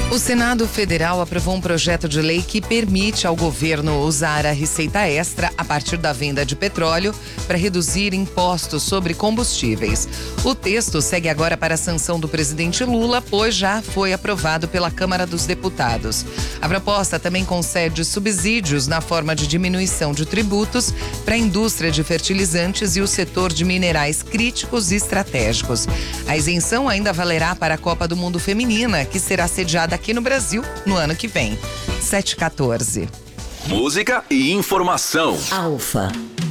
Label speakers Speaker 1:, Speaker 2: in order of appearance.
Speaker 1: O Senado Federal aprovou um projeto de lei que permite ao governo usar a receita extra a partir da venda de petróleo para reduzir impostos sobre combustíveis. O texto segue agora para a sanção do presidente Lula, pois já foi aprovado pela Câmara dos Deputados. A proposta também concede subsídios na forma de diminuição de tributos para a indústria de fertilizantes e o setor de minerais críticos e estratégicos. A isenção ainda valerá para a Copa do Mundo Feminina, que será sediada aqui no Brasil no ano que vem. 7h14.
Speaker 2: Música e informação.
Speaker 3: Alfa.